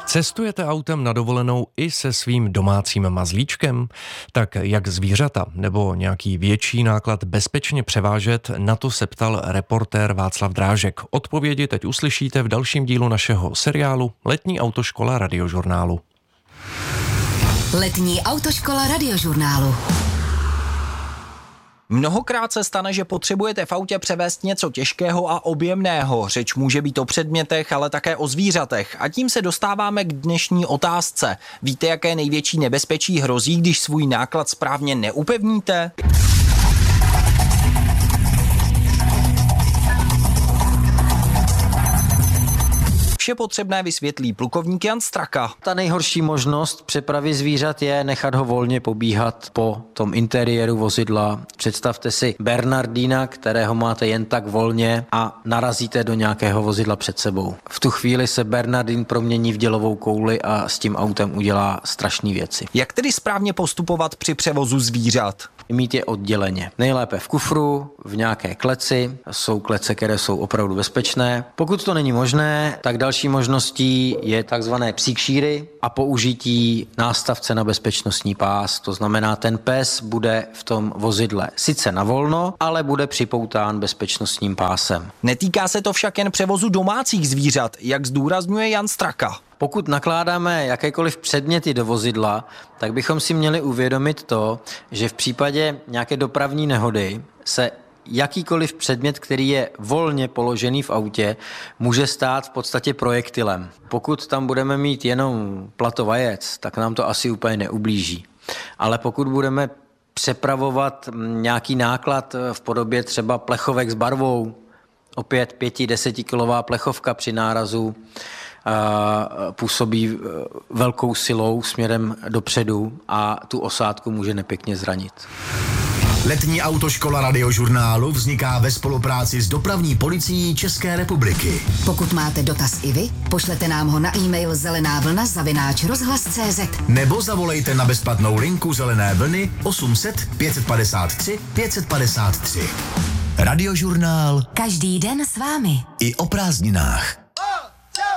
Cestujete autem na dovolenou i se svým domácím mazlíčkem? Tak jak zvířata nebo nějaký větší náklad bezpečně převážet, na to se ptal reportér Václav Drážek. Odpovědi teď uslyšíte v dalším dílu našeho seriálu Letní autoškola Radiožurnálu. Letní autoškola Radiožurnálu. Mnohokrát se stane, že potřebujete v autě převést něco těžkého a objemného. Řeč může být o předmětech, ale také o zvířatech. A tím se dostáváme k dnešní otázce. Víte, jaké největší nebezpečí hrozí, když svůj náklad správně neupevníte? Vše potřebné vysvětlí plukovník Jan Straka. Ta nejhorší možnost přepravy zvířat je nechat ho volně pobíhat po tom interiéru vozidla. Představte si Bernardína, kterého máte jen tak volně a narazíte do nějakého vozidla před sebou. V tu chvíli se Bernardín promění v dělovou kouli a s tím autem udělá strašné věci. Jak tedy správně postupovat při převozu zvířat? Mít je odděleně. Nejlépe v kufru, v nějaké kleci. Jsou klece, které jsou opravdu bezpečné. Pokud to není možné, tak další možností je takzvané psí kšíry a použití nástavce na bezpečnostní pás. To znamená, ten pes bude v tom vozidle sice na volno, ale bude připoután bezpečnostním pásem. Netýká se to však jen převozu domácích zvířat, jak zdůrazňuje Jan Straka. Pokud nakládáme jakékoliv předměty do vozidla, tak bychom si měli uvědomit to, že v případě nějaké dopravní nehody se jakýkoliv předmět, který je volně položený v autě, může stát v podstatě projektilem. Pokud tam budeme mít jenom plato vajec, tak nám to asi úplně neublíží. Ale pokud budeme přepravovat nějaký náklad v podobě třeba plechovek s barvou, opět 5-10 kilová plechovka při nárazu, působí velkou silou směrem dopředu a tu osádku může nepěkně zranit. Letní autoškola Radiožurnálu vzniká ve spolupráci s Dopravní policií České republiky. Pokud máte dotaz i vy, pošlete nám ho na e-mail zelenávlna@rozhlas.cz Nebo zavolejte na bezplatnou linku Zelené vlny 800 553 553. Radiožurnál každý den s vámi. i o prázdninách.